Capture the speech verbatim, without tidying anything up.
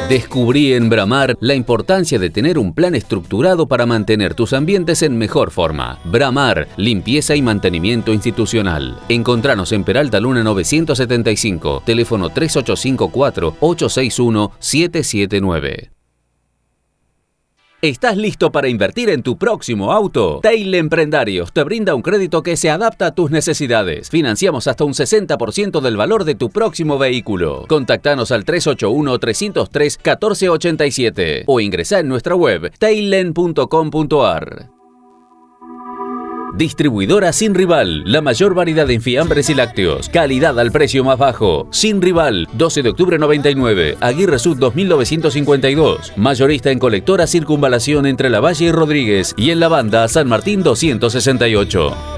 Descubrí en Bramar la importancia de tener un plan estructurado para mantener tus ambientes en mejor forma. Bramar, limpieza y mantenimiento institucional. Encontranos en Peralta Luna novecientos setenta y cinco, teléfono tres ocho cinco cuatro, ocho seis uno, siete siete nueve. ¿Estás listo para invertir en tu próximo auto? Teil Emprendarios te brinda un crédito que se adapta a tus necesidades. Financiamos hasta un sesenta por ciento del valor de tu próximo vehículo. Contactanos al tres ocho uno, tres cero tres, uno cuatro ocho siete o ingresá en nuestra web teilen punto com punto ar. Distribuidora Sin Rival, la mayor variedad en fiambres y lácteos. Calidad al precio más bajo. Sin Rival, doce de octubre noventa y nueve, Aguirre Sud dos mil novecientos cincuenta y dos. Mayorista en colectora Circunvalación entre La Valle y Rodríguez y en la banda San Martín doscientos sesenta y ocho.